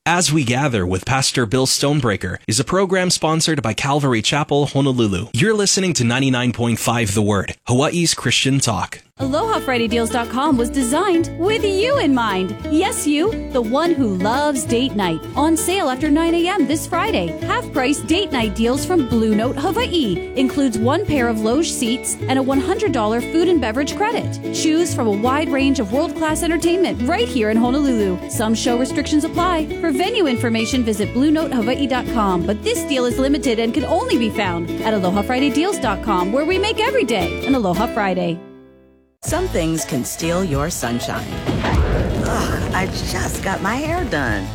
As We Gather with Pastor Bill Stonebreaker is a program sponsored by Calvary Chapel, Honolulu. You're listening to 99.5 The Word, Hawaii's Christian talk. AlohaFridayDeals.com was designed with you in mind. Yes, you, the one who loves date night. On sale after 9 a.m. this Friday. Half-price date night deals from Blue Note Hawaii. Includes 1 pair of loge seats and a $100 food and beverage credit. Choose from a wide range of world-class entertainment right here in Honolulu. Some show restrictions apply. For venue information, visit BlueNoteHawaii.com. But this deal is limited and can only be found at AlohaFridayDeals.com, where we make every day an Aloha Friday. Some things can steal your sunshine. Ugh, I just got my hair done.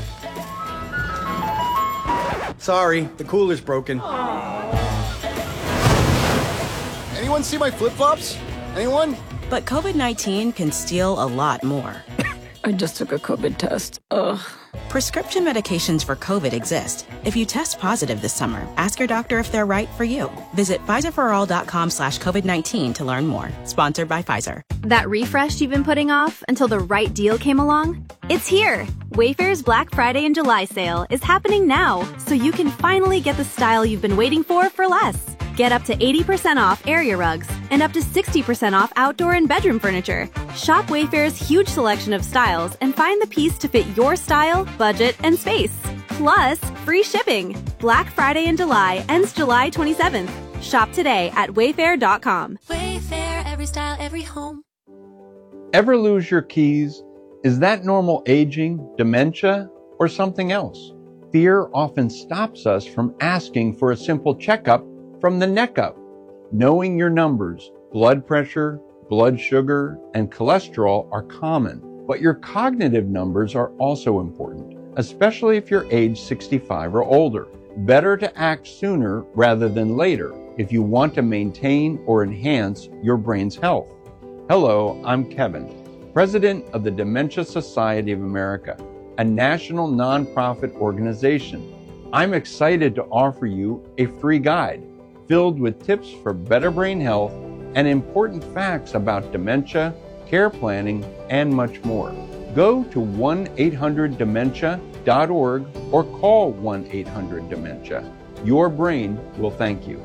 Sorry, the cooler's broken. Anyone see my flip-flops? Anyone? But COVID-19 can steal a lot more. I just took a COVID test. Ugh. Prescription medications for COVID exist. If you test positive this summer, ask your doctor if they're right for you. Visit PfizerForAll.com/COVID-19 to learn more. Sponsored by Pfizer. That refresh you've been putting off until the right deal came along? It's here! Wayfair's Black Friday and July sale is happening now, so you can finally get the style you've been waiting for less. Get up to 80% off area rugs and up to 60% off outdoor and bedroom furniture. Shop Wayfair's huge selection of styles and find the piece to fit your style, budget, and space. Plus, free shipping. Black Friday in July ends July 27th. Shop today at wayfair.com. Wayfair, every style, every home. Ever lose your keys? Is that normal aging, dementia, or something else? Fear often stops us from asking for a simple checkup from the neck up. Knowing your numbers, blood pressure, blood sugar, and cholesterol are common, but your cognitive numbers are also important, especially if you're age 65 or older. Better to act sooner rather than later if you want to maintain or enhance your brain's health. Hello, I'm Kevin, President of the Dementia Society of America, a national nonprofit organization. I'm excited to offer you a free guide filled with tips for better brain health and important facts about dementia, care planning, and much more. Go to 1-800-DEMENTIA.org or call 1-800-DEMENTIA. Your brain will thank you.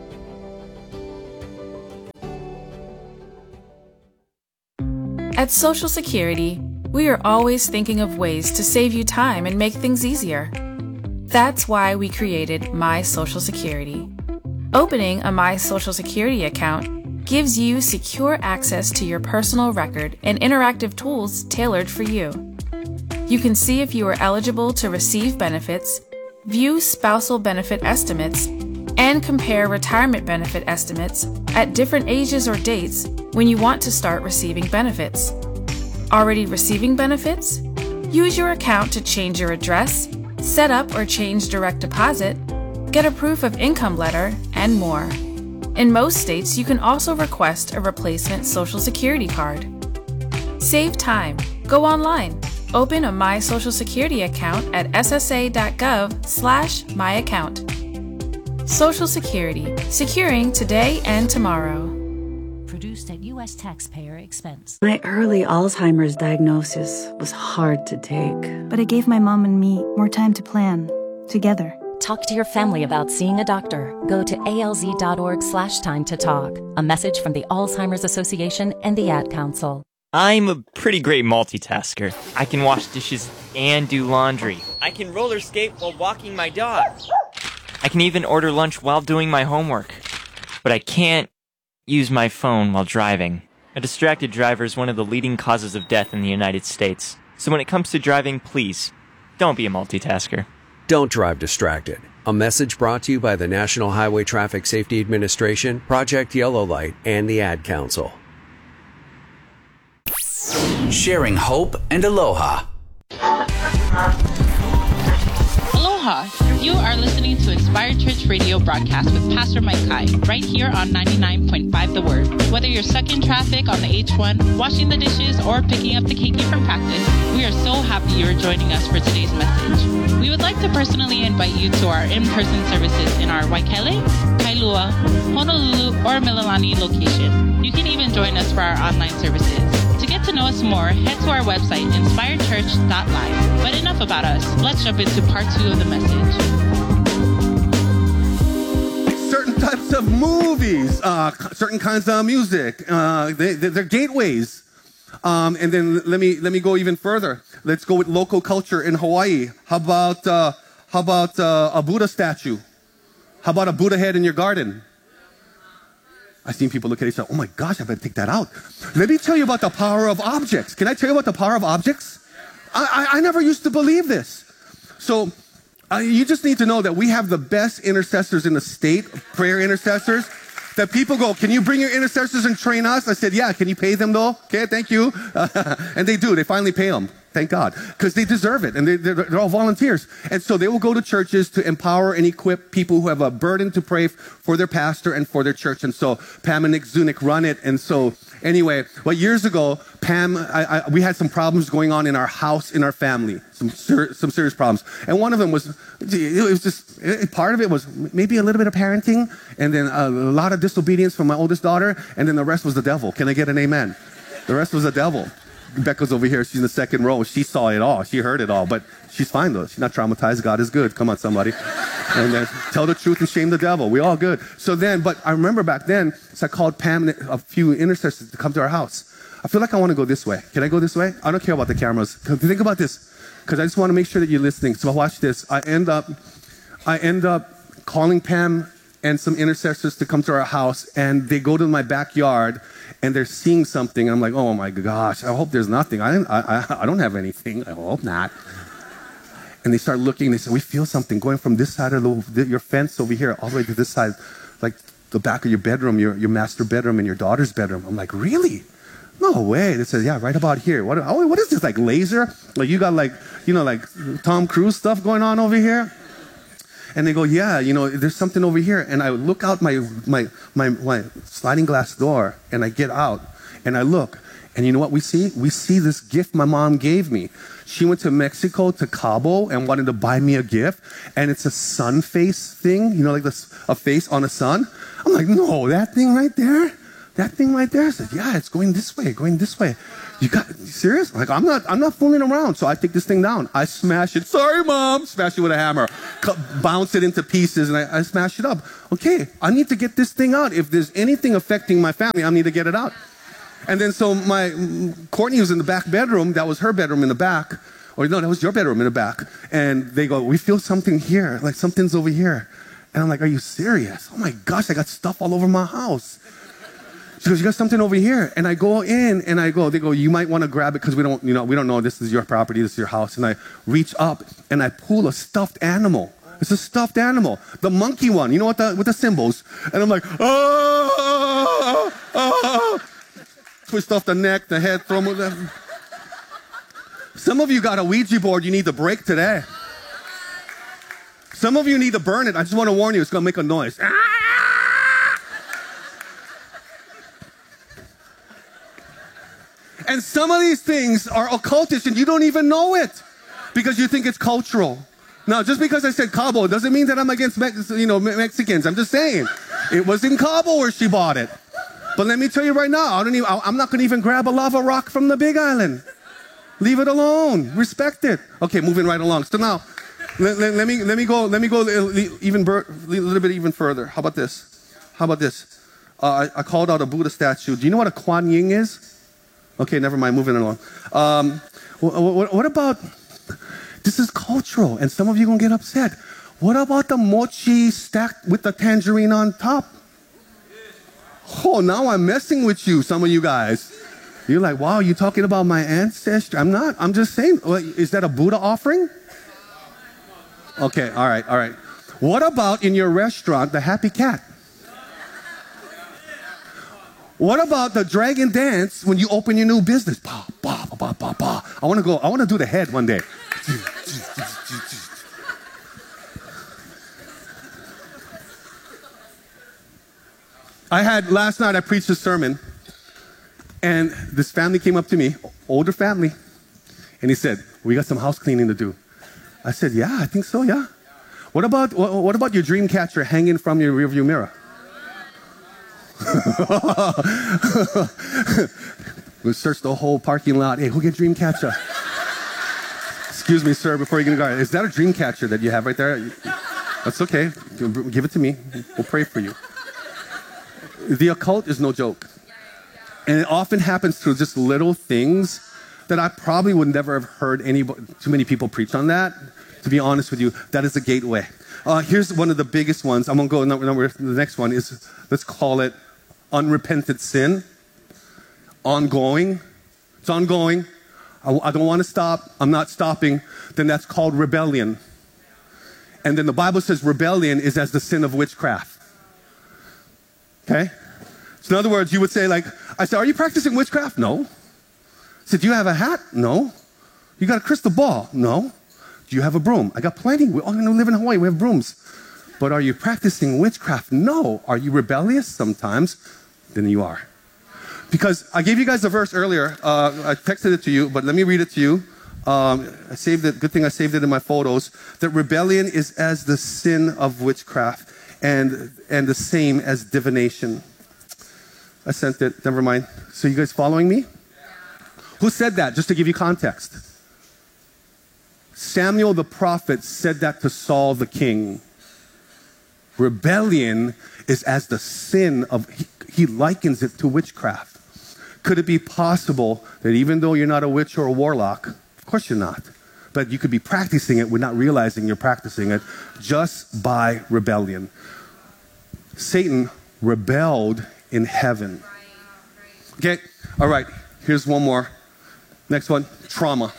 At Social Security, we are always thinking of ways to save you time and make things easier. That's why we created My Social Security. Opening a My Social Security account gives you secure access to your personal record and interactive tools tailored for you. You can see if you are eligible to receive benefits, view spousal benefit estimates, and compare retirement benefit estimates at different ages or dates when you want to start receiving benefits. Already receiving benefits? Use your account to change your address, set up or change direct deposit, get a proof of income letter, and more. In most states, you can also request a replacement Social Security card. Save time. Go online. Open a My Social Security account at ssa.gov/myaccount. Social Security, securing today and tomorrow. Produced at U.S. taxpayer expense. My early Alzheimer's diagnosis was hard to take. But it gave my mom and me more time to plan, together. Talk to your family about seeing a doctor. Go to alz.org/time-to-talk. A message from the Alzheimer's Association and the Ad Council. I'm a pretty great multitasker. I can wash dishes and do laundry. I can roller skate while walking my dog. I can even order lunch while doing my homework. But I can't use my phone while driving. A distracted driver is one of the leading causes of death in the United States. So when it comes to driving, please, don't be a multitasker. Don't drive distracted. A message brought to you by the National Highway Traffic Safety Administration, Project Yellow Light, and the Ad Council. Sharing hope and aloha. Aloha! You are listening to Inspired Church Radio broadcast with Pastor Mike Kai, right here on 99.5 The Word. Whether you're stuck in traffic on the H1, washing the dishes, or picking up the keiki from practice, we are so happy you're joining us for today's message. We would like to personally invite you to our in-person services in our Waikele, Kailua, Honolulu, or Mililani location. You can even join us for our online services. To get to know us more, head to our website, inspiredchurch.live. But enough about us. Let's jump into part 2 of the message. Certain types of movies, certain kinds of music, they're gateways. And then let me go even further. Let's go with local culture in Hawaii. How about a Buddha statue? How about a Buddha head in your garden? I've seen people look at each other. Oh my gosh, I better take that out. Let me tell you about the power of objects. Can I tell you about the power of objects? I never used to believe this. So you just need to know that we have the best intercessors in the state, prayer intercessors. That people go, can you bring your intercessors and train us? I said, yeah. Can you pay them though? Okay, thank you. And they do. They finally pay them. Thank God. Because they deserve it. And they're all volunteers. And so they will go to churches to empower and equip people who have a burden to pray for their pastor and for their church. And so Pam and Nick Zunick run it. And so anyway, well, years ago, Pam, we had some problems going on in our house, in our family. Some serious problems. And one of them was, it was just, part of it was maybe a little bit of parenting. And then a lot of disobedience from my oldest daughter. And then the rest was the devil. Can I get an amen? The rest was the devil. Becca's over here. She's in the second row. She saw it all. She heard it all. But she's fine, though. She's not traumatized. God is good. Come on, somebody. And tell the truth and shame the devil. We all good. So then, but I remember back then, so I called Pam and a few intercessors to come to our house. I feel like I want to go this way. Can I go this way? I don't care about the cameras. Think about this, because I just want to make sure that you're listening. So watch this. I end up calling Pam and some intercessors to come to our house, and they go to my backyard, and they're seeing something. I'm like, oh my gosh, I hope there's nothing. I don't have anything. I hope not. And they start looking. They say, we feel something going from this side of your fence over here all the way to this side, like the back of your bedroom, your master bedroom and your daughter's bedroom. I'm like, really? No way. They said, yeah, right about here. What is this, like laser? Like you got like Tom Cruise stuff going on over here? And they go, yeah, there's something over here. And I look out my sliding glass door, and I get out, and I look. And you know what we see? We see this gift my mom gave me. She went to Mexico, to Cabo, and wanted to buy me a gift. And it's a sun face thing, like a face on a sun. I'm like, no, that thing right there? That thing right there? I said, yeah, it's going this way, going this way. You serious? Like, I'm not fooling around. So I take this thing down. I smash it. Sorry, Mom. Smash it with a hammer. Bounce it into pieces, and I smash it up. Okay, I need to get this thing out. If there's anything affecting my family, I need to get it out. And then so Courtney was in the back bedroom. That was her bedroom in the back. Or no, that was your bedroom in the back. And they go, we feel something here. Like something's over here. And I'm like, are you serious? Oh my gosh, I got stuff all over my house. She goes, you got something over here. And I go in and they go, you might want to grab it because we don't know this is your property, this is your house. And I reach up and I pull a stuffed animal. It's a stuffed animal. The monkey one, with the symbols. And I'm like, oh. Twist off the neck, the head, throw them. Some of you got a Ouija board you need to break today. Some of you need to burn it. I just want to warn you, it's going to make a noise. And some of these things are occultish and you don't even know it because you think it's cultural. Now, just because I said Cabo doesn't mean that I'm against Mexicans. I'm just saying. It was in Cabo where she bought it. But let me tell you right now, I'm not going to even grab a lava rock from the Big Island. Leave it alone. Respect it. Okay, moving right along. So now, let me go even a little bit even further. How about this? I called out a Buddha statue. Do you know what a Kuan Yin is? Okay, never mind. Moving along. What about, this is cultural, and some of you are going to get upset. What about the mochi stacked with the tangerine on top? Oh, now I'm messing with you, some of you guys. You're like, wow, you talking about my ancestry? I'm not. I'm just saying, is that a Buddha offering? Okay, all right. What about in your restaurant, the happy cat? What about the dragon dance when you open your new business? Bah, bah, bah, bah, bah. I want to do the head one day. Last night I preached a sermon, and this family came up to me, older family, and he said, we got some house cleaning to do. I said, yeah, I think so, yeah. What about your dream catcher hanging from your rearview mirror? We searched the whole parking lot. Hey, who get dream catcher? Excuse me, sir, before you get going. Is that a dream catcher that you have right there? That's okay. Give it to me. We'll pray for you. The occult is no joke. And it often happens through just little things that I probably would never have heard too many people preach on that. To be honest with you, that is a gateway. Here's one of the biggest ones. I'm going to go the next one is, let's call it unrepentant sin. Ongoing. It's ongoing. I don't want to stop. I'm not stopping. Then that's called rebellion. And then the Bible says rebellion is as the sin of witchcraft. Okay? So in other words, you would say I said, are you practicing witchcraft? No. I said, do you have a hat? No. You got a crystal ball? No. Do you have a broom? I got plenty. We all live in Hawaii. We have brooms. But are you practicing witchcraft? No. Are you rebellious? Sometimes. Then you are. Because I gave you guys a verse earlier. I texted it to you, but let me read it to you. I saved it. Good thing I saved it in my photos. That rebellion is as the sin of witchcraft and the same as divination. I sent it. Never mind. So you guys following me? Who said that? Just to give you context. Samuel the prophet said that to Saul the king. Rebellion is as the sin of, he likens it to witchcraft. Could it be possible that even though you're not a witch or a warlock, of course you're not, but you could be practicing it without realizing you're practicing it just by rebellion? Satan rebelled in heaven. Okay, all right, here's one more. Next one, trauma.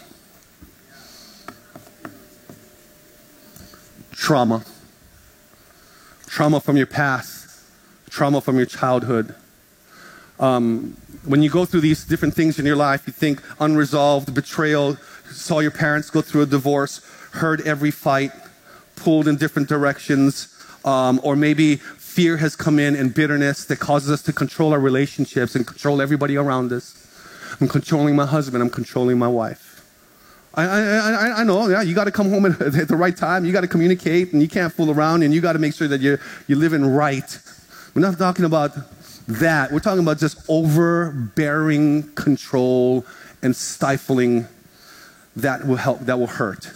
Trauma. Trauma from your past. Trauma from your childhood. When you go through these different things in your life, you think unresolved, betrayal, saw your parents go through a divorce, heard every fight, pulled in different directions, or maybe fear has come in and bitterness that causes us to control our relationships and control everybody around us. I'm controlling my husband, I'm controlling my wife. I know, yeah, you got to come home at the right time, you got to communicate, and you can't fool around, and you got to make sure that you're living right. We're not talking about that. We're talking about just overbearing control and stifling that will help, that will hurt.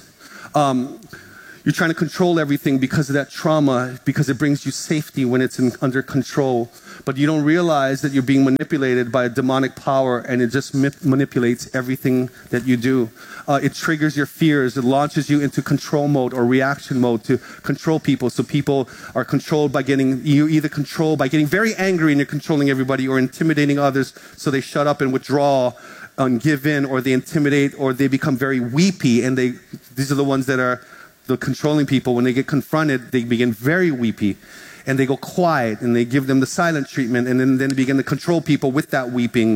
You're trying to control everything because of that trauma, because it brings you safety when it's under control. But you don't realize that you're being manipulated by a demonic power, and it just manipulates everything that you do. It triggers your fears. It launches you into control mode or reaction mode to control people. So people are controlled by you either control by getting very angry and you're controlling everybody, or intimidating others so they shut up and withdraw and give in, or they intimidate, or they become very weepy. And these are the ones that are the controlling people. When they get confronted, they begin very weepy. And they go quiet, and they give them the silent treatment, and then begin to control people with that weeping.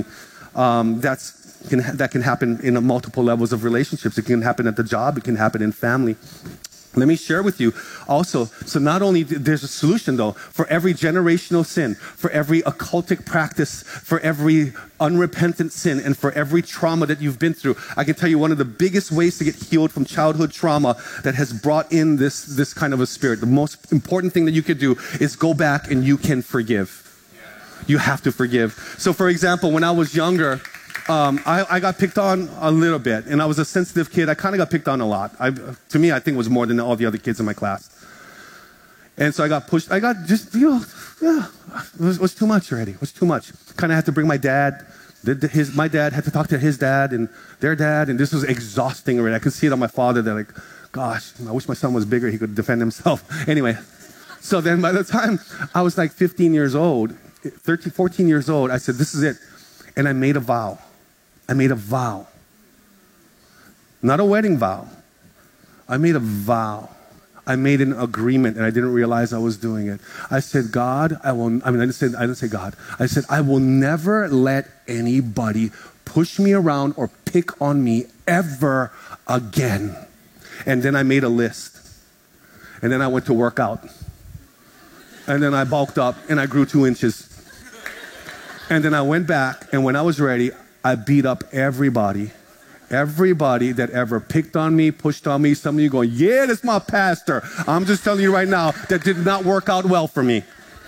That can happen in multiple levels of relationships. It can happen at the job. It can happen in family. Let me share with you also, so not only there's a solution though, for every generational sin, for every occultic practice, for every unrepentant sin, and for every trauma that you've been through. I can tell you one of the biggest ways to get healed from childhood trauma that has brought in this kind of a spirit. The most important thing that you could do is go back and you can forgive. You have to forgive. So for example, when I was younger, I got picked on a little bit, and I was a sensitive kid. I kind of got picked on a lot. To me, I think it was more than all the other kids in my class. And so I got pushed. I got just, it was too much already. It was too much. Kind of had to bring my dad. My dad had to talk to his dad and their dad, and this was exhausting already. I could see it on my father that gosh, I wish my son was bigger. He could defend himself. Anyway, so then by the time I was 15 years old, 13, 14 years old, I said, this is it. And I made a vow. I made a vow. Not a wedding vow. I made a vow. I made an agreement, and I didn't realize I was doing it. I said, God, I didn't say God. I said, I will never let anybody push me around or pick on me ever again. And then I made a list. And then I went to work out. And then I bulked up, and I grew 2 inches. And then I went back, and when I was ready, I beat up everybody that ever picked on me, pushed on me. Some of you going, yeah, that's my pastor. I'm just telling you right now, that did not work out well for me.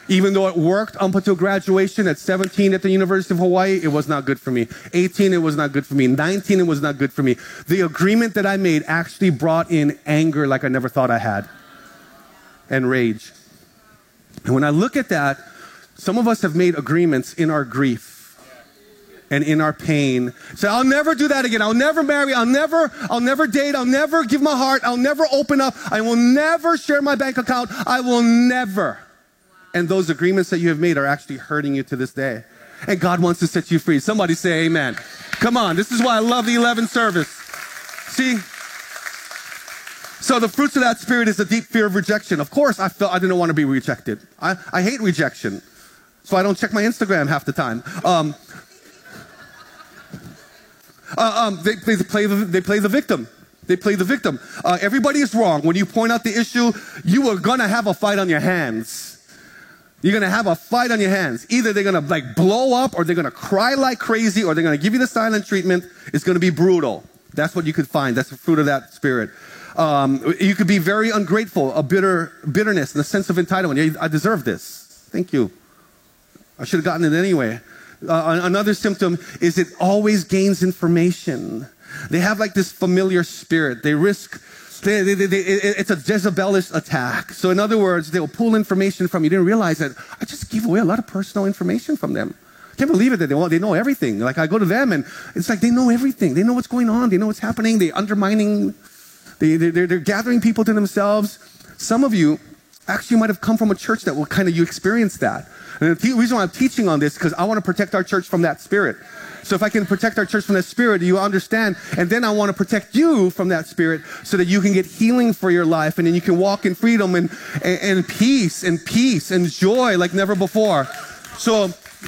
Even though it worked up until graduation at 17 at the University of Hawaii, it was not good for me. 18, it was not good for me. 19, it was not good for me. The agreement that I made actually brought in anger like I never thought I had, and rage. And when I look at that, some of us have made agreements in our grief and in our pain. Say, I'll never do that again. I'll never marry. I'll never date. I'll never give my heart. I'll never open up. I will never share my bank account. I will never. And those agreements that you have made are actually hurting you to this day. And God wants to set you free. Somebody say amen. Come on. This is why I love the 11 service. See? So the fruits of that spirit is a deep fear of rejection. Of course, I felt I didn't want to be rejected. I hate rejection. So I don't check my Instagram half the time. They play the victim. They play the victim. Everybody is wrong. When you point out the issue, you are going to have a fight on your hands. You're going to have a fight on your hands. Either they're going to like blow up, or they're going to cry like crazy, or they're going to give you the silent treatment. It's going to be brutal. That's what you could find. That's the fruit of that spirit. You could be very ungrateful, bitterness, and a sense of entitlement. I deserve this. Thank you. I should have gotten it anyway. Another symptom is it always gains information. They have like this familiar spirit. They risk, it's a Jezebelish attack. So in other words, they'll pull information from you. Didn't realize that I just gave away a lot of personal information from them. I can't believe it that they know everything. Like I go to them and it's like they know everything. They know what's going on. They know what's happening. They're undermining. They're gathering people to themselves. Some of you actually might have come from a church that will kind of, you experience that. And the reason why I'm teaching on this is because I want to protect our church from that spirit. So if I can protect our church from that spirit, you understand. And then I want to protect you from that spirit so that you can get healing for your life. And then you can walk in freedom and peace and joy like never before. So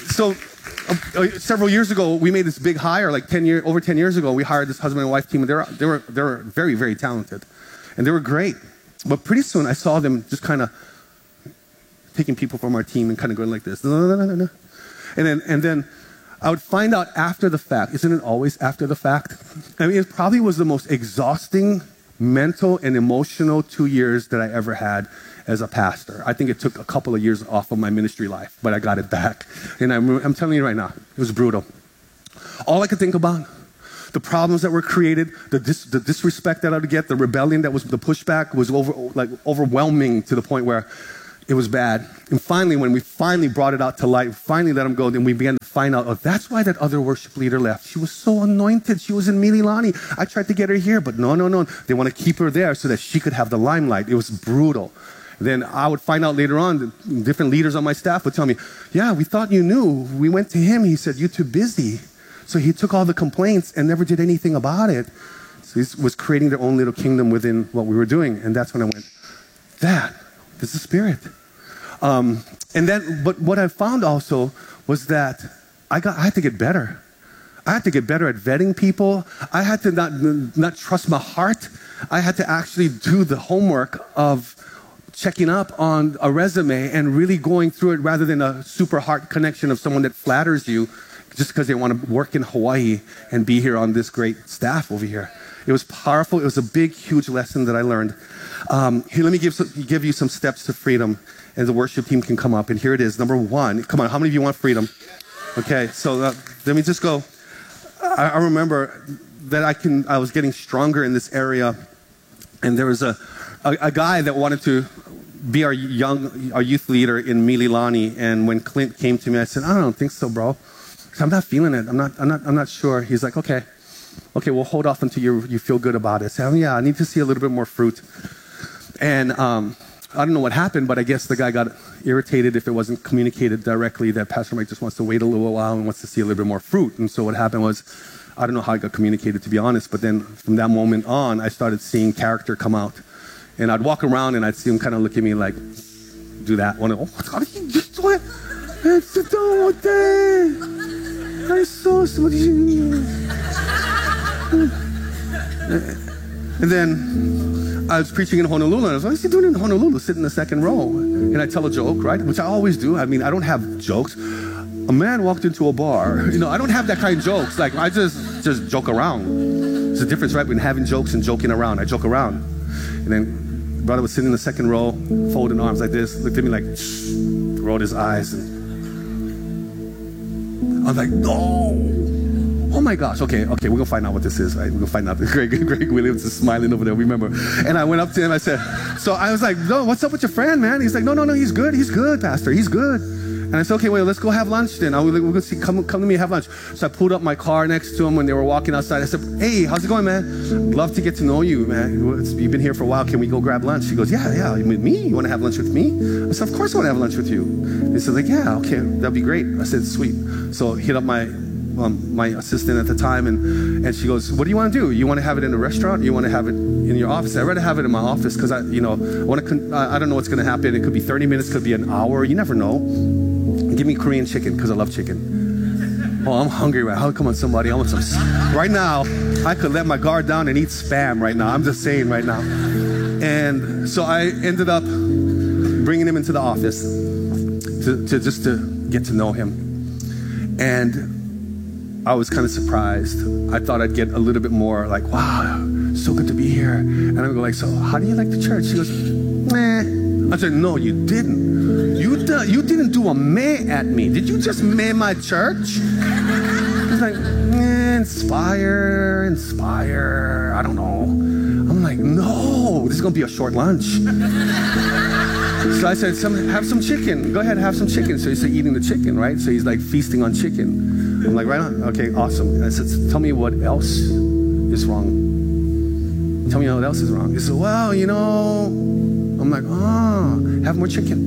several years ago, we made this big hire, over 10 years ago, we hired this husband and wife team, and they were very, very talented. And they were great. But pretty soon I saw them just kind of taking people from our team and kind of going like this. And then I would find out after the fact. Isn't it always after the fact? I mean, it probably was the most exhausting mental and emotional 2 years that I ever had as a pastor. I think it took a couple of years off of my ministry life, but I got it back. And I'm telling you right now, it was brutal. All I could think about, the problems that were created, the disrespect that I would get, the rebellion that was, the pushback was overwhelming to the point where it was bad. And finally, when we finally brought it out to light, finally let him go, then we began to find out, oh, that's why that other worship leader left. She was so anointed. She was in Mililani. I tried to get her here, but no. They want to keep her there so that she could have the limelight. It was brutal. Then I would find out later on, that different leaders on my staff would tell me, yeah, we thought you knew. We went to him. He said, you're too busy. So he took all the complaints and never did anything about it. So he was creating their own little kingdom within what we were doing. And that's when I went, this is spirit. But what I found also was that I had to get better. I had to get better at vetting people. I had to not trust my heart. I had to actually do the homework of checking up on a resume and really going through it rather than a super heart connection of someone that flatters you just because they want to work in Hawaii and be here on this great staff over here. It was powerful. It was a big, huge lesson that I learned. Here, let me give you some steps to freedom, and the worship team can come up. And here it is. Number one. Come on, how many of you want freedom? Okay, so let me just go. I remember that I was getting stronger in this area, and there was a guy that wanted to be our youth leader in Mililani. And when Clint came to me, I said, I don't think so, bro. I'm not feeling it. I'm not sure. He's like, okay, we'll hold off until you feel good about it. I said, yeah, I need to see a little bit more fruit. And I don't know what happened, but I guess the guy got irritated if it wasn't communicated directly that Pastor Mike just wants to wait a little while and wants to see a little bit more fruit. And so what happened was, I don't know how it got communicated, to be honest, but then from that moment on, I started seeing character come out. And I'd walk around and I'd see him kind of look at me like, do that. One, oh, how did he just do it? I saw somebody. And then I was preaching in Honolulu, and I was like, what's he doing in Honolulu? Sit in the second row. And I tell a joke, right? Which I always do. I mean, I don't have jokes. A man walked into a bar. You know, I don't have that kind of jokes. Like, I just joke around. There's a difference, right, between having jokes and joking around. I joke around. And then brother was sitting in the second row, folding arms like this, looked at me like, rolled his eyes. And I was like, no. Oh my gosh, okay, we're gonna find out what this is, right? We're gonna find out. Greg Williams is smiling over there, remember. And I went up to him, I said, so I was like, no, what's up with your friend, man? He's like, no, he's good, Pastor, he's good. And I said, okay, well, let's go have lunch then. We're gonna see, come to me, have lunch. So I pulled up my car next to him when they were walking outside. I said, hey, how's it going, man? Love to get to know you, man. You've been here for a while, can we go grab lunch? He goes, yeah, with me? You wanna have lunch with me? I said, of course I wanna have lunch with you. He said, like, yeah, okay, that'd be great. I said, sweet. So hit up my assistant at the time, and she goes, what do you want to do? You want to have it in a restaurant? Or you want to have it in your office? I'd rather have it in my office because I don't know what's going to happen. It could be 30 minutes, could be an hour. You never know. Give me Korean chicken because I love chicken. Oh, I'm hungry right now. Come on, somebody. I want some. Right now, I could let my guard down and eat Spam right now. I'm just saying right now. And so I ended up bringing him into the office to get to know him. And I was kind of surprised. I thought I'd get a little bit more like, wow, so good to be here. And I would go like, so how do you like the church? She goes, meh. I said, no, you didn't. You didn't do a meh at me. Did you just meh my church? I was like, inspire. I don't know. I'm like, no, this is going to be a short lunch. So I said, have some chicken. Go ahead, have some chicken. So he's eating the chicken, right? So he's like feasting on chicken. I'm like, right on. Okay, awesome. And I said, tell me what else is wrong. Tell me what else is wrong. He said, well, I'm like, have more chicken.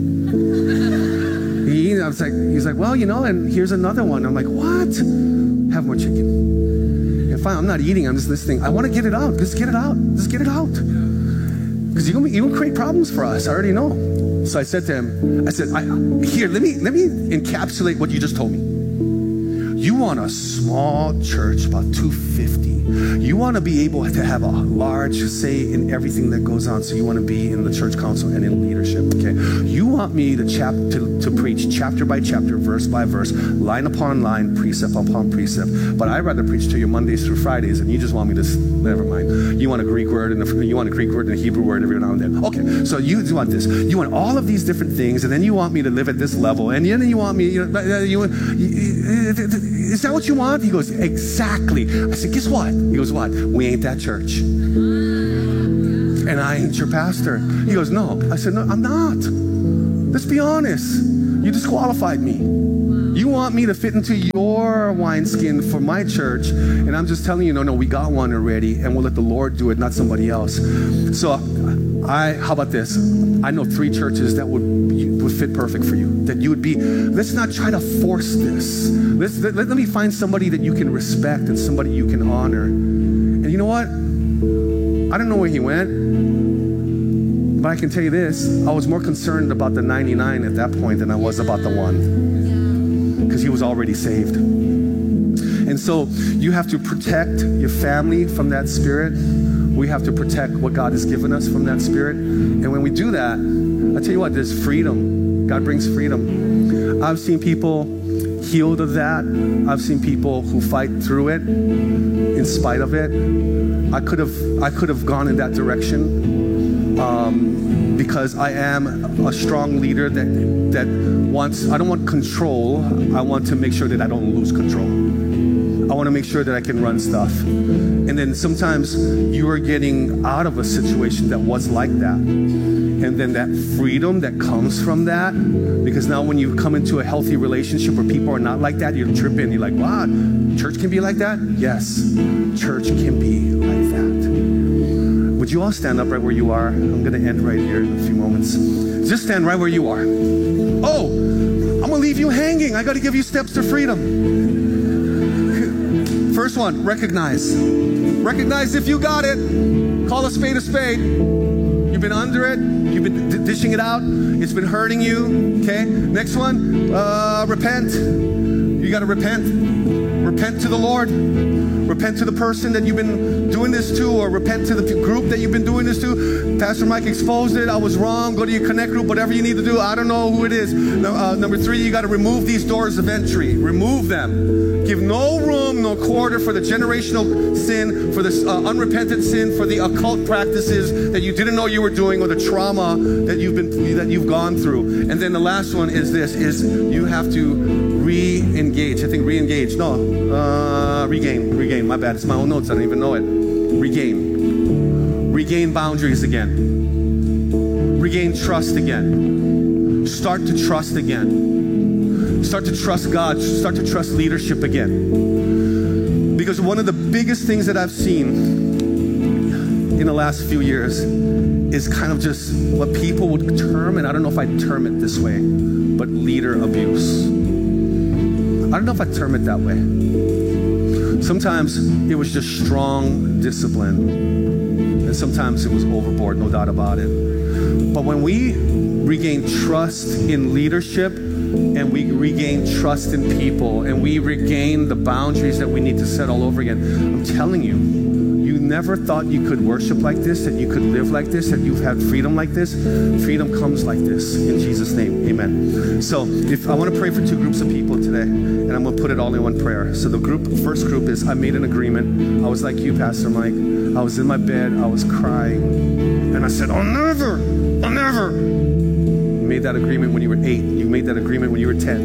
He's like, well, and here's another one. I'm like, what? Have more chicken. And fine, I'm not eating, I'm just listening. I want to get it out. Just get it out. Because you're going to create problems for us. I already know. So I said to him, here, let me encapsulate what you just told me. You want a small church, about 250. You want to be able to have a large say in everything that goes on. So you want to be in the church council and in leadership, okay? You want me to preach chapter by chapter, verse by verse, line upon line, precept upon precept. But I'd rather preach to you Mondays through Fridays, and you just want me to, never mind. You want a Greek word and a Hebrew word every now and then. Okay, so you want this. You want all of these different things, and then you want me to live at this level, and then you want me, is that what you want? He goes, exactly. I said, guess what? He goes, what? We ain't that church. And I ain't your pastor. He goes, no. I said, no, I'm not. Let's be honest. You disqualified me. You want me to fit into your wineskin for my church, and I'm just telling you, no, we got one already, and we'll let the Lord do it, not somebody else. So how about this? I know 3 churches that would fit perfect for you. That you would be, let's not try to force this. Let me find somebody that you can respect and somebody you can honor. And you know what? I don't know where he went, but I can tell you this. I was more concerned about the 99 at that point than I was about the 1. Because he was already saved. And so you have to protect your family from that spirit. We have to protect what God has given us from that spirit. And when we do that, I tell you what, there's freedom. God brings freedom. I've seen people healed of that. I've seen people who fight through it in spite of it. I could have gone in that direction because I am a strong leader that wants, I don't want control. I want to make sure that I don't lose control. I want to make sure that I can run stuff. And then sometimes you are getting out of a situation that was like that. And then that freedom that comes from that, because now when you come into a healthy relationship where people are not like that, you're tripping. You're like, wow, church can be like that? Yes, church can be like that. Would you all stand up right where you are? I'm going to end right here in a few moments. Just stand right where you are. Oh, I'm going to leave you hanging. I got to give you steps to freedom. First one, recognize. Recognize if you got it. Call a spade a spade. You've been under it. You've been dishing it out. It's been hurting you. Okay. Next one, repent. You got to repent. Repent to the Lord. Repent to the person that you've been doing this to, or repent to the group that you've been doing this to. Pastor Mike exposed it. I was wrong. Go to your connect group, whatever you need to do. I don't know who it is. Number 3, you got to remove these doors of entry. Remove them. Give no room, no quarter for the generational sin, for the unrepentant sin, for the occult practices that you didn't know you were doing, or the trauma that you've gone through. And then the last one is this, is you have to re-engage. I think re-engage. No, regain. My bad. It's my own notes. I don't even know it. Regain boundaries again. Regain trust again. Start to trust again. Start to trust God. Start to trust leadership again. Because one of the biggest things that I've seen in the last few years is kind of just what people would term, and I don't know if I'd term it this way, but leader abuse. I don't know if I'd term it that way. Sometimes it was just strong discipline, and sometimes it was overboard, no doubt about it. But when we regain trust in leadership, and we regain trust in people, and we regain the boundaries that we need to set all over again, I'm telling you, you never thought you could worship like this, that you could live like this, that you've had freedom like this. Freedom comes like this, in Jesus' name, amen. So if I want to pray for two groups of people today, and I'm going to put it all in one prayer. So the first group is, I made an agreement. I was like you, Pastor Mike. I was in my bed, I was crying, and I said, I'll never. You made that agreement when you were 8. You made that agreement when you were 10.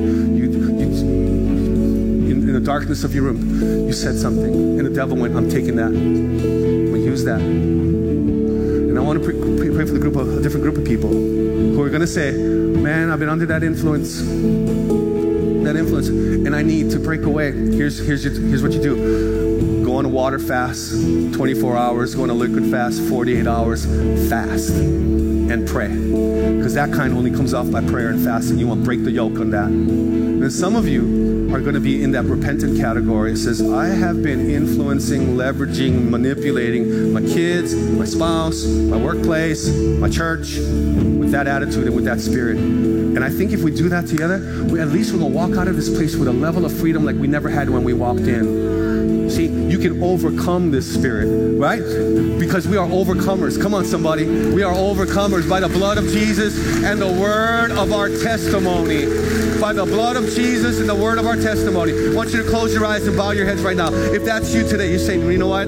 In the darkness of your room, you said something, and the devil went, I'm taking that. We use that. And I want to pray for a different group of people who are going to say, man, I've been under that influence, and I need to break away. Here's what you do. Go on a water fast, 24 hours, go on a liquid fast, 48 hours, fast, and pray. Because that kind only comes off by prayer and fasting. You want to break the yoke on that. And some of you are going to be in that repentant category. It says, I have been influencing, leveraging, manipulating my kids, my spouse, my workplace, my church, with that attitude and with that spirit. And I think if we do that together, at least we're going to walk out of this place with a level of freedom like we never had when we walked in. See, you can overcome this spirit, right? Because we are overcomers. Come on, somebody. We are overcomers by the blood of Jesus and the word of our testimony. By the blood of Jesus and the word of our testimony. I want you to close your eyes and bow your heads right now. If that's you today, you're saying, you know what?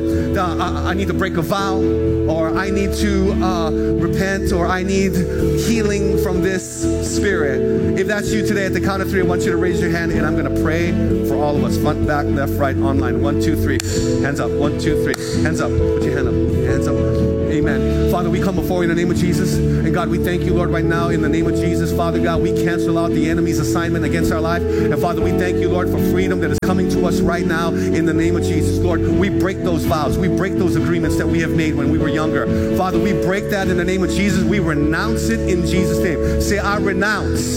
I need to break a vow, or I need to repent, or I need healing from this spirit. If that's you today, at the count of 3, I want you to raise your hand, and I'm going to pray for all of us. Front, back, left, right, online. 1, 2, 3. Hands up. 1, 2, 3. Hands up. Put your hand up. Hands up. Amen. Father, we come before you in the name of Jesus. And God, we thank you, Lord, right now in the name of Jesus. Father God, we cancel out the enemy's assignment against our life. And Father, we thank you, Lord, for freedom that is coming to us right now in the name of Jesus. Lord, we break those vows. We break those agreements that we have made when we were younger. Father, we break that in the name of Jesus. We renounce it in Jesus' name. Say, I renounce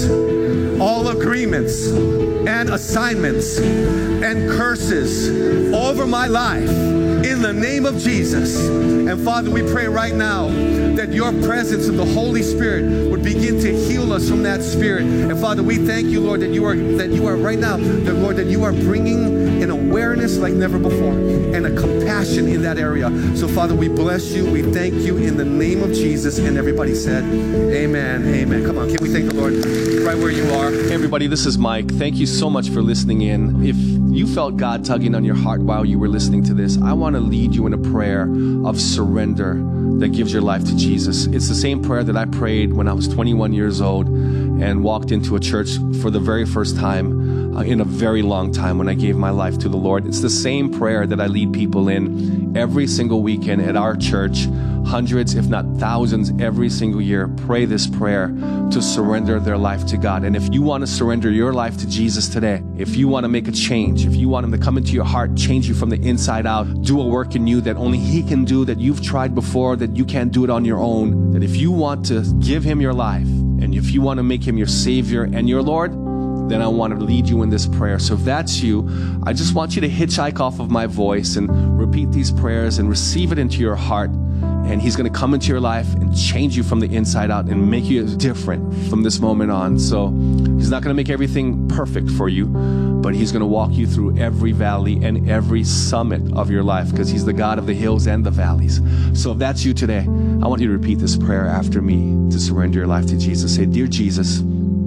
all agreements and assignments and curses over my life in the name of Jesus. And Father, we pray right now that your presence of the Holy Spirit would begin to heal us from that spirit. And Father, we thank you, Lord, that you are right now, Lord, that you are bringing an awareness like never before and a compassion in that area. So Father, we bless you. We thank you in the name of Jesus. And everybody said, amen, amen. Come on, can we thank the Lord right where you are? Hey everybody, this is Mike. Thank you so much for listening in. If you felt God tugging on your heart while you were listening to this, I want to lead you in a prayer of surrender that gives your life to Jesus. It's the same prayer that I prayed when I was 21 years old and walked into a church for the very first time in a very long time when I gave my life to the Lord. It's the same prayer that I lead people in every single weekend at our church. Hundreds, if not thousands, every single year pray this prayer to surrender their life to God. And if you want to surrender your life to Jesus today, if you want to make a change, if you want Him to come into your heart, change you from the inside out, do a work in you that only He can do, that you've tried before, that you can't do it on your own, that if you want to give Him your life, and if you want to make Him your Savior and your Lord, then I want to lead you in this prayer. So if that's you, I just want you to hitchhike off of my voice and repeat these prayers and receive it into your heart. And He's going to come into your life and change you from the inside out and make you different from this moment on. So He's not going to make everything perfect for you, but He's going to walk you through every valley and every summit of your life, because He's the God of the hills and the valleys. So if that's you today, I want you to repeat this prayer after me to surrender your life to Jesus. Say, Dear Jesus,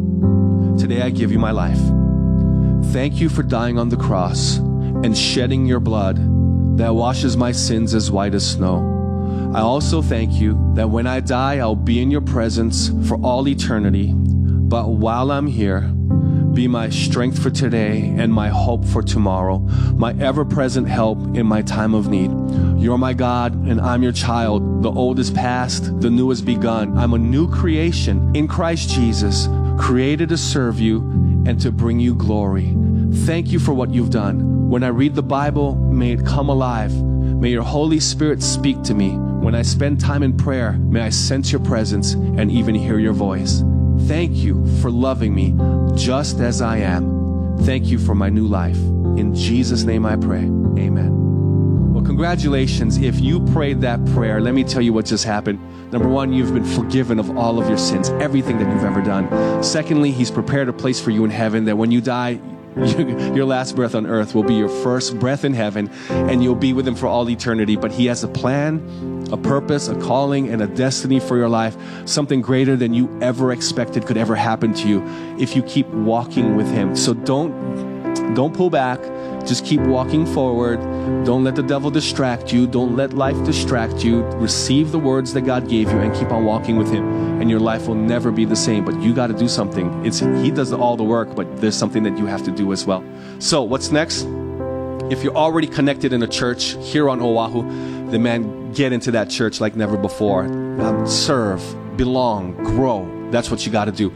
today I give you my life. Thank you for dying on the cross and shedding your blood that washes my sins as white as snow. I also thank you that when I die, I'll be in your presence for all eternity. But while I'm here, be my strength for today and my hope for tomorrow, my ever-present help in my time of need. You're my God, and I'm your child. The old is past, the new has begun. I'm a new creation in Christ Jesus, created to serve you and to bring you glory. Thank you for what you've done. When I read the Bible, may it come alive. May your Holy Spirit speak to me. When I spend time in prayer, may I sense your presence and even hear your voice. Thank you for loving me just as I am. Thank you for my new life. In Jesus' name I pray. Amen. Well, congratulations. If you prayed that prayer, let me tell you what just happened. Number one, you've been forgiven of all of your sins, everything that you've ever done. Secondly, He's prepared a place for you in heaven that when you die, your last breath on earth will be your first breath in heaven, and you'll be with Him for all eternity. But He has a plan, a purpose, a calling, and a destiny for your life, something greater than you ever expected could ever happen to you if you keep walking with Him. So don't pull back. Just keep walking forward. Don't let the devil distract you. Don't let life distract you. Receive the words that God gave you and keep on walking with Him, and your life will never be the same. But you got to do something. He does all the work, but there's something that you have to do as well. So what's next? If you're already connected in a church here on Oahu, then man, get into that church like never before. Serve, belong, grow. That's what you got to do.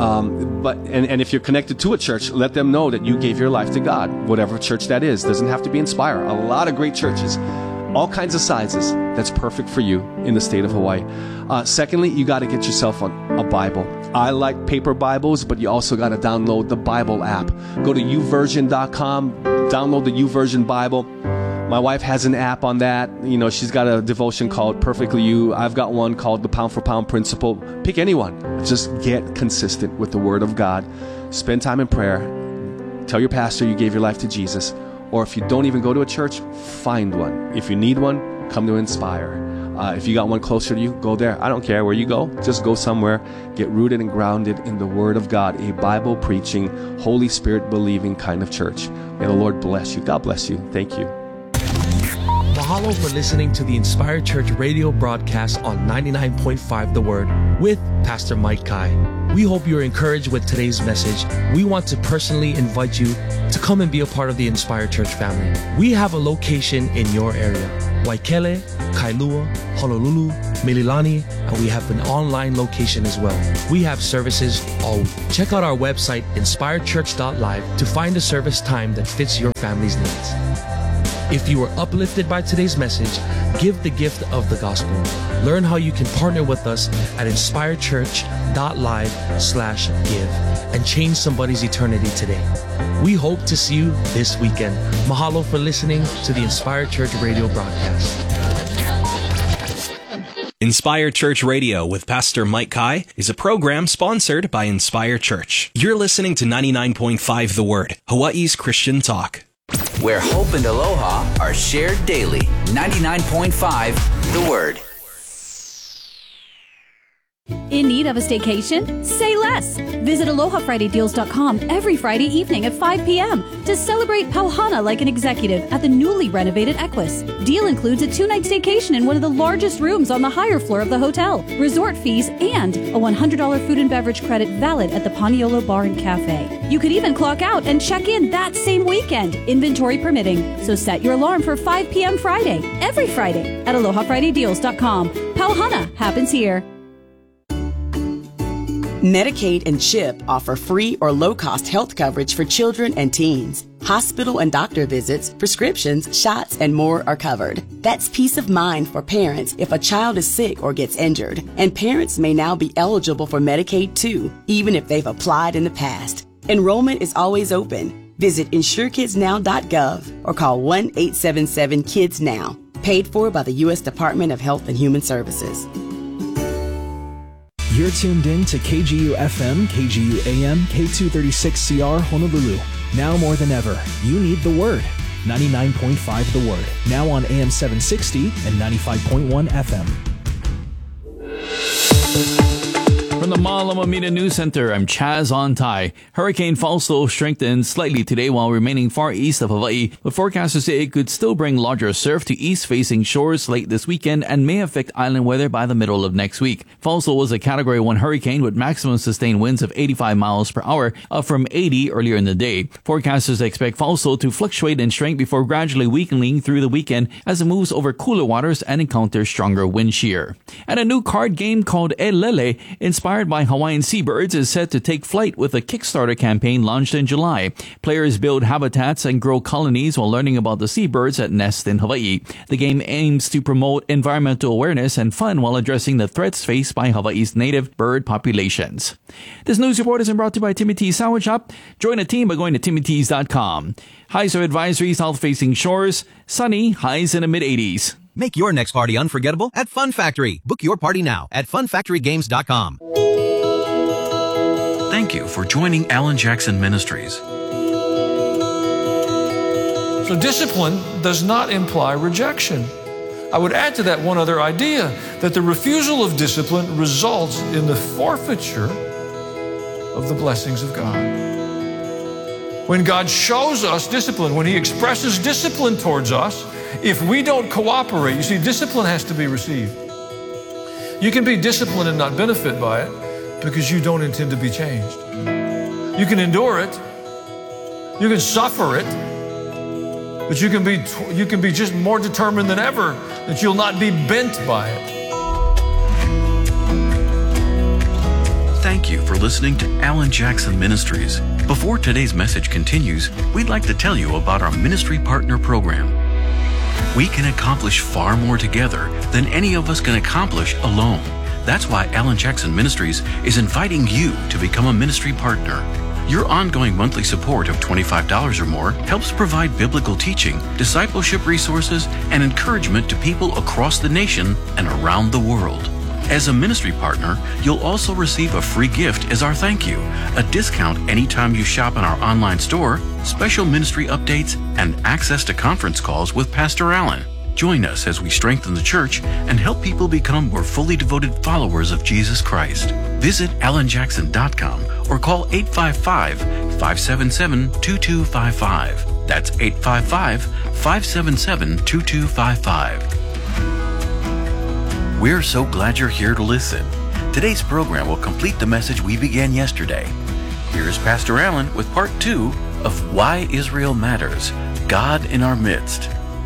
And if you're connected to a church, let them know that you gave your life to God, whatever church that is. Doesn't have to be Inspire. A lot of great churches, all kinds of sizes. That's perfect for you in the state of Hawaii. Secondly, you got to get yourself a Bible. I like paper Bibles, but you also got to download the Bible app. Go to YouVersion.com, download the YouVersion Bible. My wife has an app on that. You know, she's got a devotion called Perfectly You. I've got one called the Pound for Pound Principle. Pick anyone. Just get consistent with the Word of God. Spend time in prayer. Tell your pastor you gave your life to Jesus. Or if you don't even go to a church, find one. If you need one, come to Inspire. If you got one closer to you, go there. I don't care where you go. Just go somewhere. Get rooted and grounded in the Word of God. A Bible-preaching, Holy Spirit-believing kind of church. May the Lord bless you. God bless you. Thank you. Mahalo for listening to the Inspired Church radio broadcast on 99.5 The Word with Pastor Mike Kai. We hope you're encouraged with today's message. We want to personally invite you to come and be a part of the Inspired Church family. We have a location in your area: Waikele, Kailua, Honolulu, Mililani, and we have an online location as well. We have services all week. Check out our website, inspiredchurch.live, to find a service time that fits your family's needs. If you were uplifted by today's message, give the gift of the gospel. Learn how you can partner with us at inspiredchurch.live/give and change somebody's eternity today. We hope to see you this weekend. Mahalo for listening to the Inspired Church radio broadcast. Inspire Church Radio with Pastor Mike Kai is a program sponsored by Inspire Church. You're listening to 99.5 The Word, Hawaii's Christian talk, where hope and aloha are shared daily. 99.5 The Word. In need of a staycation? Say less! Visit AlohaFridayDeals.com every Friday evening at 5 p.m. to celebrate Pauhana like an executive at the newly renovated Equus. Deal includes a 2-night staycation in one of the largest rooms on the higher floor of the hotel, resort fees, and a $100 food and beverage credit valid at the Paniolo Bar and Cafe. You could even clock out and check in that same weekend, inventory permitting. So set your alarm for 5 p.m. Friday, every Friday at AlohaFridayDeals.com. Pauhana happens here. Medicaid and CHIP offer free or low-cost health coverage for children and teens. Hospital and doctor visits, prescriptions, shots, and more are covered. That's peace of mind for parents if a child is sick or gets injured. And parents may now be eligible for Medicaid too, even if they've applied in the past. Enrollment is always open. Visit InsureKidsNow.gov or call 1-877-KIDS-NOW. Paid for by the U.S. Department of Health and Human Services. You're tuned in to KGU-FM, KGU-AM, K236CR Honolulu. Now more than ever, you need the Word. 99.5 The Word. Now on AM 760 and 95.1 FM. From the Malamamina News Center, I'm Chaz Ontai. Hurricane Fausto strengthened slightly today while remaining far east of Hawaii, but forecasters say it could still bring larger surf to east-facing shores late this weekend and may affect island weather by the middle of next week. Fausto was a Category 1 hurricane with maximum sustained winds of 85 miles per hour, up from 80 earlier in the day. Forecasters expect Fausto to fluctuate in strength before gradually weakening through the weekend as it moves over cooler waters and encounters stronger wind shear. And a new card game called E Lele, inspired by Hawaiian seabirds, is set to take flight with a Kickstarter campaign launched in July. Players build habitats and grow colonies while learning about the seabirds that nest in Hawaii. The game aims to promote environmental awareness and fun while addressing the threats faced by Hawaii's native bird populations. This news report is brought to you by Timmy T's Sandwich Shop. Join the team by going to timmytees.com. Highs are advisory, south-facing shores. Sunny, highs in the mid-80s. Make your next party unforgettable at Fun Factory. Book your party now at funfactorygames.com. Thank you for joining Alan Jackson Ministries. So discipline does not imply rejection. I would add to that one other idea, that the refusal of discipline results in the forfeiture of the blessings of God. When God shows us discipline, when He expresses discipline towards us, if we don't cooperate, you see, discipline has to be received. You can be disciplined and not benefit by it because you don't intend to be changed. You can endure it. You can suffer it. But you can be just more determined than ever that you'll not be bent by it. Thank you for listening to Alan Jackson Ministries. Before today's message continues, we'd like to tell you about our Ministry Partner Program. We can accomplish far more together than any of us can accomplish alone. That's why Alan Jackson Ministries is inviting you to become a ministry partner. Your ongoing monthly support of $25 or more helps provide biblical teaching, discipleship resources, and encouragement to people across the nation and around the world. As a ministry partner, you'll also receive a free gift as our thank you, a discount anytime you shop in our online store, special ministry updates, and access to conference calls with Pastor Allen. Join us as we strengthen the church and help people become more fully devoted followers of Jesus Christ. Visit alanjackson.com or call 855-577-2255. That's 855-577-2255. We're so glad you're here to listen. Today's program will complete the message we began yesterday. Here's Pastor Allen with part 2 of Why Israel Matters, God in Our Midst.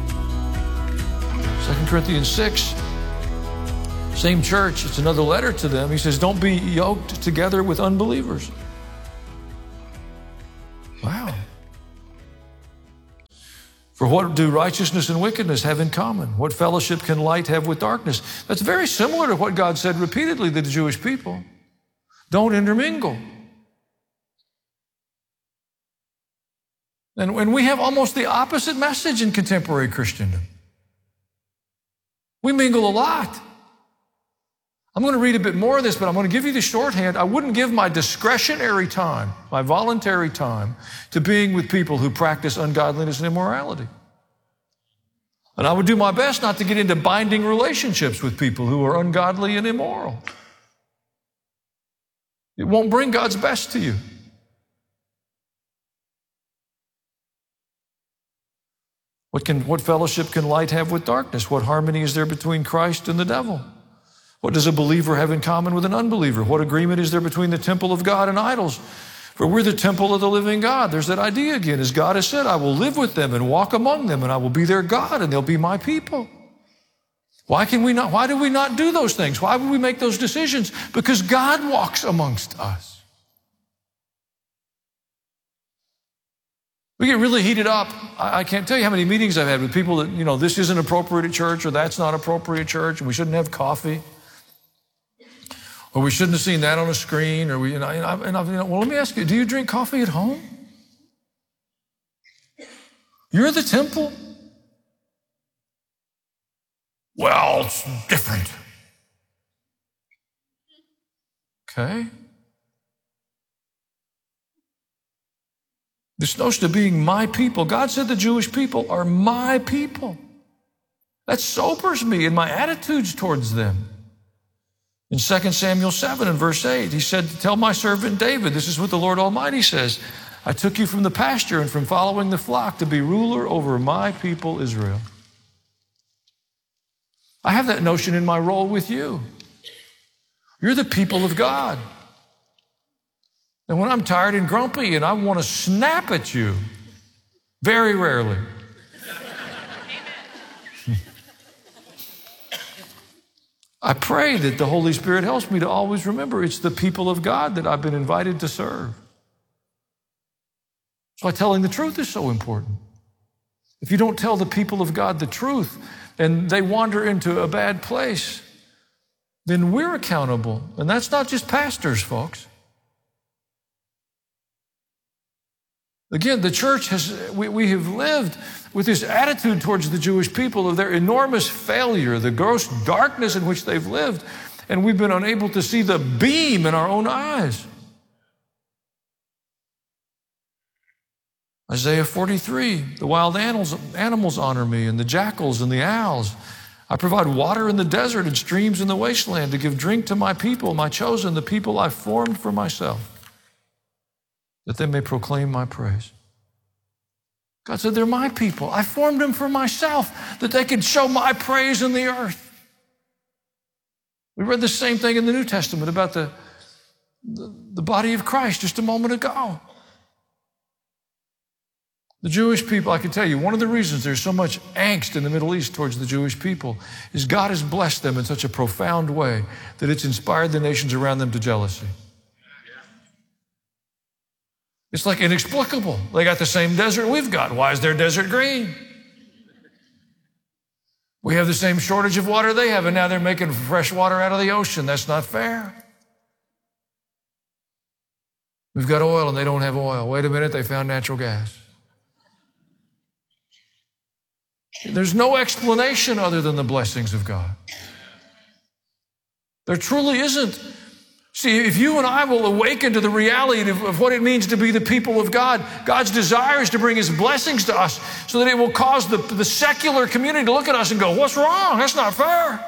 2 Corinthians 6, same church, it's another letter to them. He says, don't be yoked together with unbelievers. Wow. For what do righteousness and wickedness have in common? What fellowship can light have with darkness? That's very similar to what God said repeatedly to the Jewish people. Don't intermingle. And we have almost the opposite message in contemporary Christendom. We mingle a lot. I'm going to read a bit more of this, but I'm going to give you the shorthand. I wouldn't give my discretionary time, my voluntary time, to being with people who practice ungodliness and immorality. And I would do my best not to get into binding relationships with people who are ungodly and immoral. It won't bring God's best to you. What fellowship can light have with darkness? What harmony is there between Christ and the devil? What does a believer have in common with an unbeliever? What agreement is there between the temple of God and idols? For we're the temple of the living God. There's that idea again. As God has said, I will live with them and walk among them, and I will be their God, and they'll be my people. Why do we not do those things? Why would we make those decisions? Because God walks amongst us. We get really heated up. I can't tell you how many meetings I've had with people that, this isn't appropriate at church, or that's not appropriate at church, and we shouldn't have coffee, or we shouldn't have seen that on a screen, or well, let me ask you, do you drink coffee at home? You're the temple. Well, it's different. Okay. This notion of being my people. God said the Jewish people are my people. That sobers me in my attitudes towards them. In 2 Samuel 7 and verse 8, he said, tell my servant David, this is what the Lord Almighty says, I took you from the pasture and from following the flock to be ruler over my people Israel. I have that notion in my role with you. You're the people of God. And when I'm tired and grumpy and I want to snap at you, very rarely, I pray that the Holy Spirit helps me to always remember it's the people of God that I've been invited to serve. That's why telling the truth is so important. If you don't tell the people of God the truth and they wander into a bad place, then we're accountable. And that's not just pastors, folks. Again, the church we have lived with this attitude towards the Jewish people of their enormous failure, the gross darkness in which they've lived, and we've been unable to see the beam in our own eyes. Isaiah 43, the wild animals honor me, and the jackals and the owls. I provide water in the desert and streams in the wasteland to give drink to my people, my chosen, the people I formed for myself, that they may proclaim my praise. God said, they're my people. I formed them for myself, that they could show my praise in the earth. We read the same thing in the New Testament about the body of Christ just a moment ago. The Jewish people, I can tell you, one of the reasons there's so much angst in the Middle East towards the Jewish people is God has blessed them in such a profound way that it's inspired the nations around them to jealousy. It's like inexplicable. They got the same desert we've got. Why is their desert green? We have the same shortage of water they have, and now they're making fresh water out of the ocean. That's not fair. We've got oil and they don't have oil. Wait a minute, they found natural gas. There's no explanation other than the blessings of God. There truly isn't. See, if you and I will awaken to the reality of what it means to be the people of God, God's desire is to bring His blessings to us so that it will cause the secular community to look at us and go, what's wrong? That's not fair.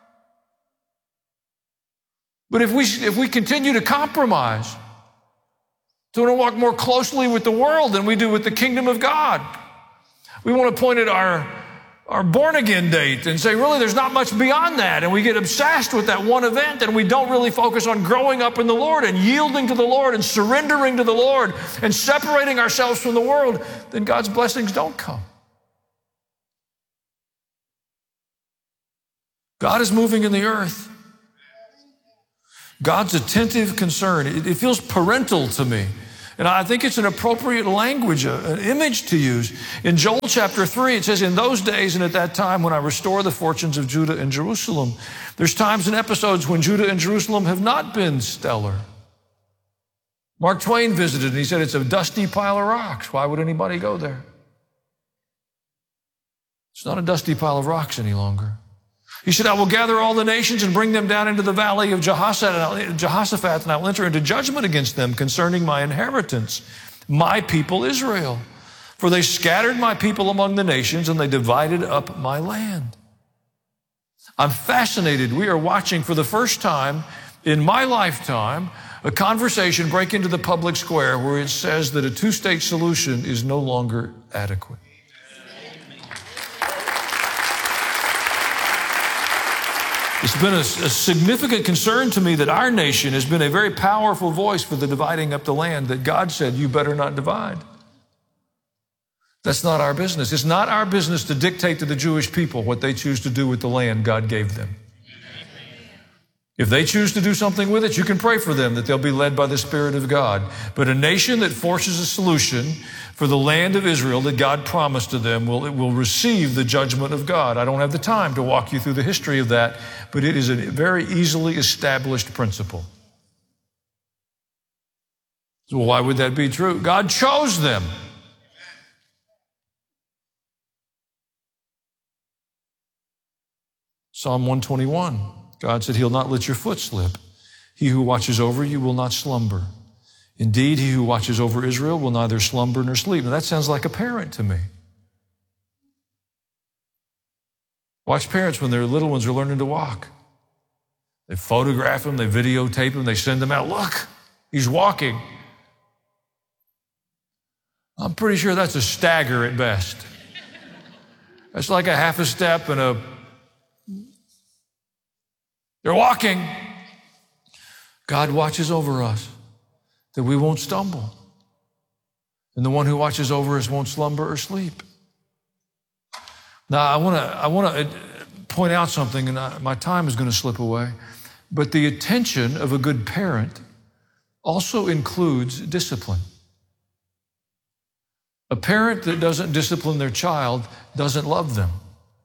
But if we continue to compromise, to want to walk more closely with the world than we do with the kingdom of God, we want to point at our born-again date and say, really, there's not much beyond that. And we get obsessed with that one event, and we don't really focus on growing up in the Lord and yielding to the Lord and surrendering to the Lord and separating ourselves from the world, then God's blessings don't come. God is moving in the earth. God's attentive concern. It feels parental to me. And I think it's an appropriate language, an image to use. In Joel chapter 3, it says, in those days and at that time when I restore the fortunes of Judah and Jerusalem. There's times and episodes when Judah and Jerusalem have not been stellar. Mark Twain visited and he said, it's a dusty pile of rocks. Why would anybody go there? It's not a dusty pile of rocks any longer. He said, I will gather all the nations and bring them down into the valley of Jehoshaphat, and I will enter into judgment against them concerning my inheritance, my people Israel. For they scattered my people among the nations, and they divided up my land. I'm fascinated. We are watching for the first time in my lifetime a conversation break into the public square where it says that a two-state solution is no longer adequate. It's been a significant concern to me that our nation has been a very powerful voice for the dividing up the land that God said, you better not divide. That's not our business. It's not our business to dictate to the Jewish people what they choose to do with the land God gave them. If they choose to do something with it, you can pray for them that they'll be led by the Spirit of God. But a nation that forces a solution for the land of Israel that God promised to them will receive the judgment of God. I don't have the time to walk you through the history of that, but it is a very easily established principle. So why would that be true? God chose them. Psalm 121. God said, He'll not let your foot slip. He who watches over you will not slumber. Indeed, he who watches over Israel will neither slumber nor sleep. Now, that sounds like a parent to me. Watch parents when their little ones are learning to walk. They photograph him, they videotape him, they send him out. Look, he's walking. I'm pretty sure that's a stagger at best. That's like a half a step and they're walking. God watches over us that we won't stumble. And the one who watches over us won't slumber or sleep. Now, I want to point out something, and my time is going to slip away. But the attention of a good parent also includes discipline. A parent that doesn't discipline their child doesn't love them.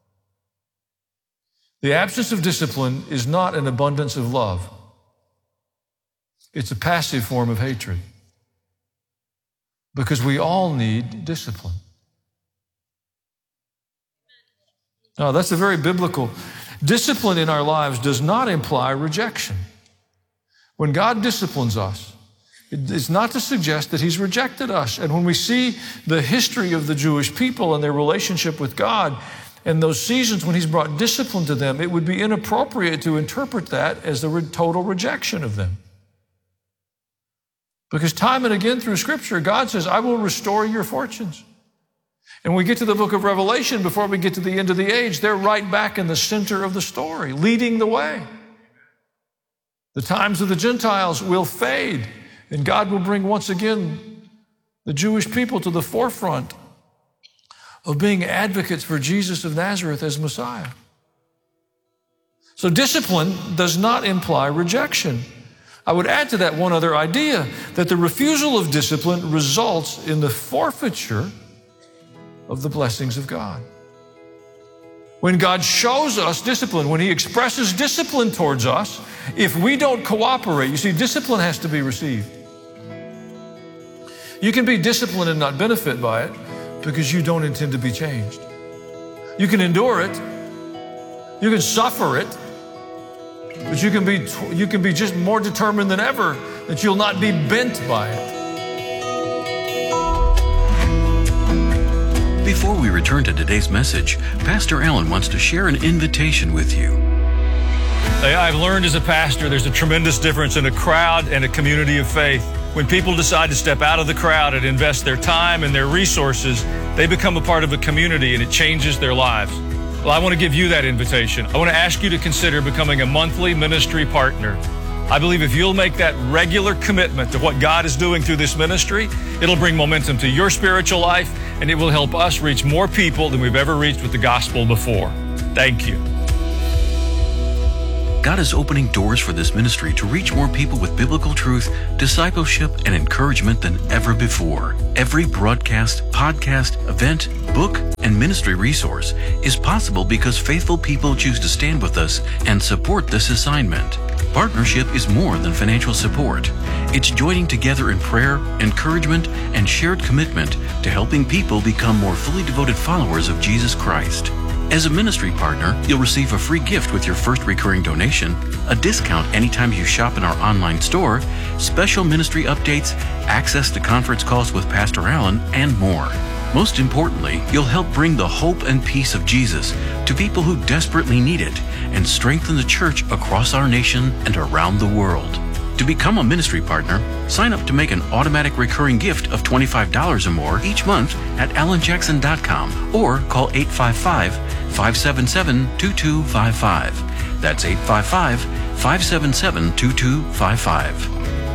The absence of discipline is not an abundance of love. It's a passive form of hatred. Because we all need discipline. Now, that's a very biblical. Discipline in our lives does not imply rejection. When God disciplines us, it's not to suggest that He's rejected us. And when we see the history of the Jewish people and their relationship with God, and those seasons when He's brought discipline to them, it would be inappropriate to interpret that as the total rejection of them. Because time and again through Scripture, God says, I will restore your fortunes. And we get to the book of Revelation, before we get to the end of the age, they're right back in the center of the story, leading the way. The times of the Gentiles will fade, and God will bring once again the Jewish people to the forefront of being advocates for Jesus of Nazareth as Messiah. So discipline does not imply rejection. I would add to that one other idea, that the refusal of discipline results in the forfeiture of the blessings of God. When God shows us discipline, when He expresses discipline towards us, if we don't cooperate, you see, discipline has to be received. You can be disciplined and not benefit by it because you don't intend to be changed. You can endure it. You can suffer it. But you can be just more determined than ever that you'll not be bent by it. Before we return to today's message, Pastor Allen wants to share an invitation with you. I've learned as a pastor there's a tremendous difference in a crowd and a community of faith. When people decide to step out of the crowd and invest their time and their resources, they become a part of a community and it changes their lives. Well, I want to give you that invitation. I want to ask you to consider becoming a monthly ministry partner. I believe if you'll make that regular commitment to what God is doing through this ministry, it'll bring momentum to your spiritual life, and it will help us reach more people than we've ever reached with the gospel before. Thank you. God is opening doors for this ministry to reach more people with biblical truth, discipleship, and encouragement than ever before. Every broadcast, podcast, event, book, and ministry resource is possible because faithful people choose to stand with us and support this assignment. Partnership is more than financial support. It's joining together in prayer, encouragement, and shared commitment to helping people become more fully devoted followers of Jesus Christ. As a ministry partner, you'll receive a free gift with your first recurring donation, a discount anytime you shop in our online store, special ministry updates, access to conference calls with Pastor Allen, and more. Most importantly, you'll help bring the hope and peace of Jesus to people who desperately need it and strengthen the church across our nation and around the world. To become a ministry partner, sign up to make an automatic recurring gift of $25 or more each month at alanjackson.com or call 855-577-2255. That's 855-577-2255.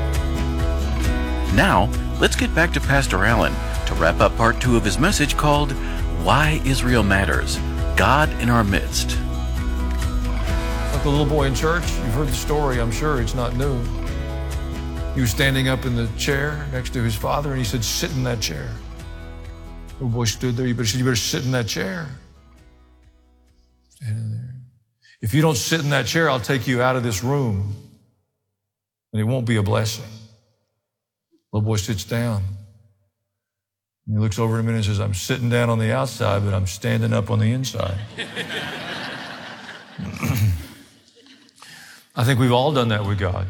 Now, let's get back to Pastor Allen to wrap up part 2 of his message called Why Israel Matters, God in Our Midst. Like the little boy in church, you've heard the story, I'm sure it's not new. He was standing up in the chair next to his father, and he said, sit in that chair. The little boy stood there. He said, you better sit in that chair. Standing there. If you don't sit in that chair, I'll take you out of this room, and it won't be a blessing. The little boy sits down. And he looks over at him and says, I'm sitting down on the outside, but I'm standing up on the inside. I think we've all done that with God.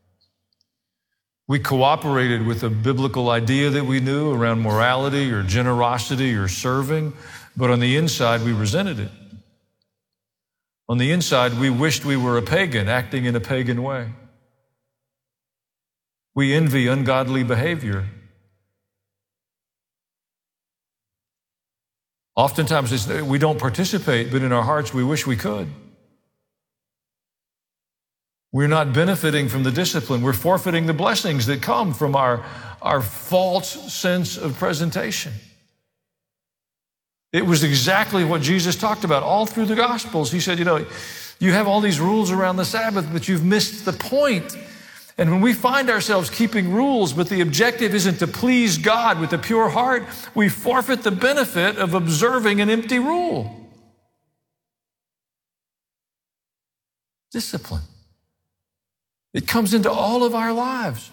We cooperated with a biblical idea that we knew around morality or generosity or serving, but on the inside we resented it. On the inside, we wished we were a pagan, acting in a pagan way. We envy ungodly behavior. Oftentimes, we don't participate, but in our hearts, we wish we could. We're not benefiting from the discipline. We're forfeiting the blessings that come from our false sense of presentation. It was exactly what Jesus talked about all through the Gospels. He said, you have all these rules around the Sabbath, but you've missed the point. And when we find ourselves keeping rules, but the objective isn't to please God with a pure heart, we forfeit the benefit of observing an empty rule. Discipline. It comes into all of our lives.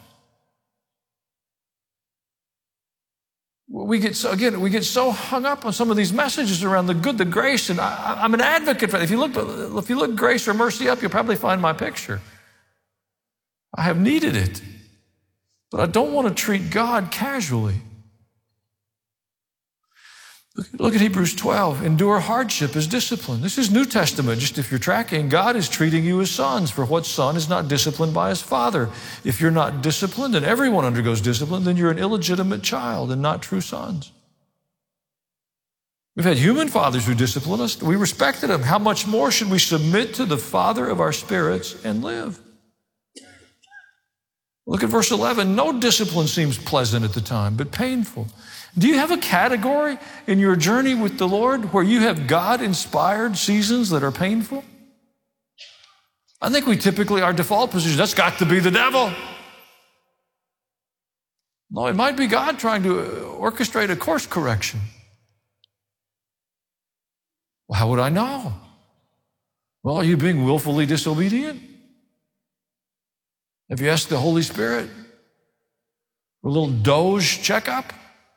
We get so hung up on some of these messages around the good, the grace, and I'm an advocate for it. If you look grace or mercy up, you'll probably find my picture. I have needed it, but I don't want to treat God casually. Look at Hebrews 12. Endure hardship as discipline. This is New Testament. Just if you're tracking, God is treating you as sons. For what son is not disciplined by his father? If you're not disciplined, and everyone undergoes discipline, then you're an illegitimate child and not true sons. We've had human fathers who disciplined us. We respected them. How much more should we submit to the Father of our spirits and live? Look at verse 11. No discipline seems pleasant at the time, but painful. Do you have a category in your journey with the Lord where you have God-inspired seasons that are painful? I think we typically, our default position, that's got to be the devil. No, it might be God trying to orchestrate a course correction. Well, how would I know? Well, are you being willfully disobedient? Have you asked the Holy Spirit for a little Doge checkup?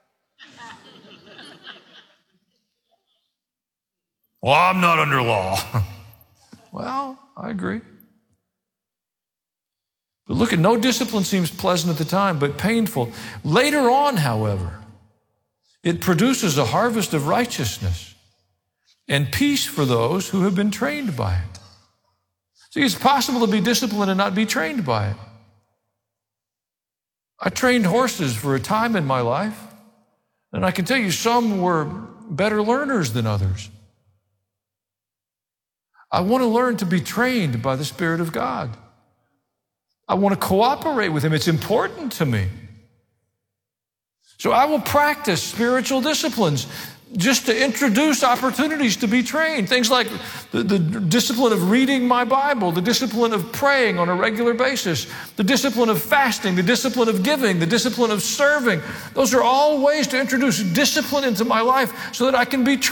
Well, I'm not under law. Well, I agree. But look at, no discipline seems pleasant at the time, but painful. Later on, however, it produces a harvest of righteousness and peace for those who have been trained by it. See, it's possible to be disciplined and not be trained by it. I trained horses for a time in my life, and I can tell you some were better learners than others. I want to learn to be trained by the Spirit of God. I want to cooperate with Him. It's important to me. So I will practice spiritual disciplines just to introduce opportunities to be trained. Things like the discipline of reading my Bible, the discipline of praying on a regular basis, the discipline of fasting, the discipline of giving, the discipline of serving. Those are all ways to introduce discipline into my life so that I can be trained.